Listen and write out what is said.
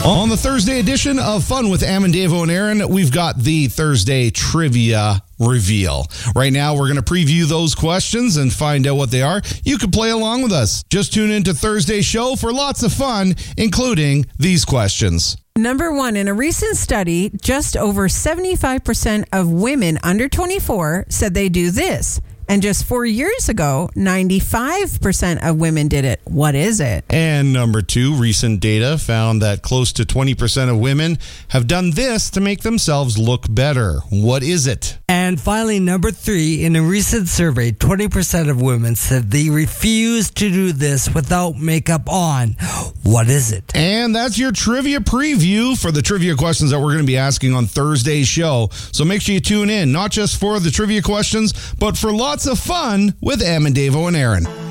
On the Thursday edition of Fun with Amandavo and Aaron, we've got the Thursday Trivia Reveal. Right now, we're going to preview those questions and find out what they are. You can play along with us. Just tune into Thursday's show for lots of fun, including these questions. Number 1, in a recent study, just over 75% of women under 24 said they do this. And just 4 years ago, 95% of women did it. What is it? And number 2, recent data found that close to 20% of women have done this to make themselves look better. What is it? And finally, number 3, in a recent survey, 20% of women said they refuse to do this without makeup on. What is it? And that's your trivia preview for the trivia questions that we're going to be asking on Thursday's show. So make sure you tune in, not just for the trivia questions, but for lots of fun with Amandavo and Aaron.